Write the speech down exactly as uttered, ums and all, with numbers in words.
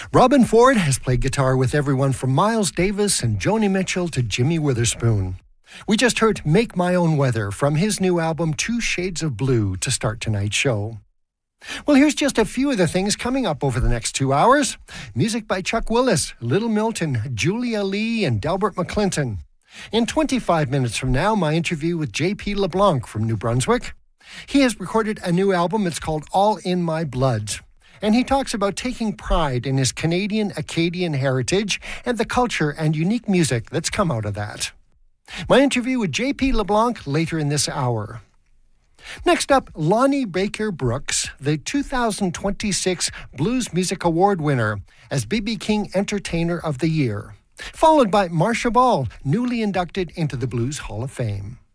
Robben Ford has played guitar with everyone from Miles Davis and Joni Mitchell to Jimmy Witherspoon. We just heard Make My Own Weather from his new album Two Shades of Blue to start tonight's show. Well, here's just a few of the things coming up over the next two hours. Music by Chuck Willis, Little Milton, Julia Lee, and Delbert McClinton. In twenty-five minutes from now, my interview with J P LeBlanc from New Brunswick. He has recorded a new album. It's called All in My Blood. And he talks about taking pride in his Canadian Acadian heritage and the culture and unique music that's come out of that. My interview with J P LeBlanc later in this hour. Next up, Lonnie Baker Brooks, the two thousand twenty-six Blues Music Award winner as B B King Entertainer of the Year, followed by Marcia Ball, newly inducted into the Blues Hall of Fame.